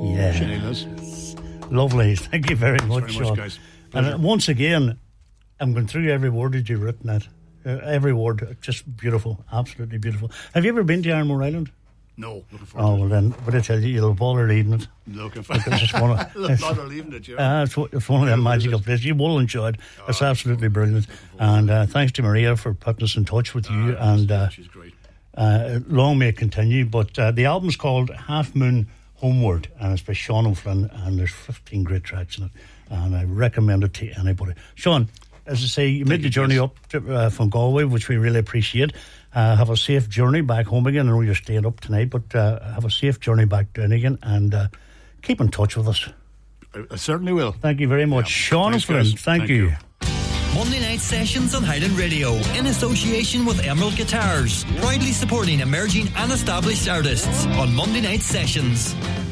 Yeah. Sinead is. Lovely. Thank you very much, Thanks very Sean. much, guys. And once again, I'm going through every word that you've written at. Every word, just beautiful, absolutely beautiful. Have you ever been to Ironmore Island? No, looking forward to well then, but I tell you, you'll bother leaving it. Looking forward to it. Bother leaving it, yeah. It's one of them magical places. You will enjoy it. It's absolutely brilliant. And thanks to Maria for putting us in touch with you. And she's great. Long may it continue. But the album's called Half Moon Homeward, and it's by Sean O'Flynn, and there's 15 great tracks in it. And I recommend it to anybody. Sean, as I say, you made the journey up from Galway, which we really appreciate. Have a safe journey back home again. I know you're staying up tonight, but have a safe journey back down again, and keep in touch with us. I certainly will. Thank you very much. Yeah. Sean O'Flynn, thank you. Monday night sessions on Highland Radio in association with Emerald Guitars, proudly supporting emerging and established artists on Monday night sessions.